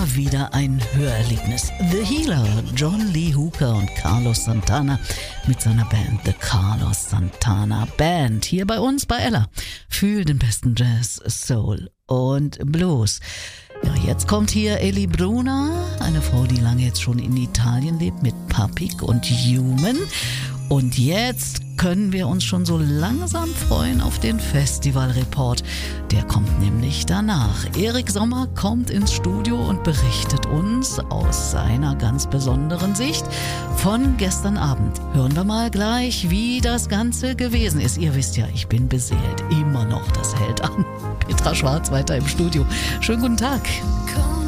wieder ein Hörerlebnis. The Healer, John Lee Hooker und Carlos Santana mit seiner Band The Carlos Santana Band. Hier bei uns bei Ella. Für den besten Jazz, Soul und Blues. Ja, jetzt kommt hier Elli Bruna, eine Frau, die lange jetzt schon in Italien lebt, mit Papik und Human. Und jetzt können wir uns schon so langsam freuen auf den Festivalreport. Der kommt nämlich danach. Erik Sommer kommt ins Studio und berichtet uns aus seiner ganz besonderen Sicht von gestern Abend. Hören wir mal gleich, wie das Ganze gewesen ist. Ihr wisst ja, ich bin beseelt. Immer noch, das hält an. Petra Schwarz weiter im Studio. Schönen guten Tag.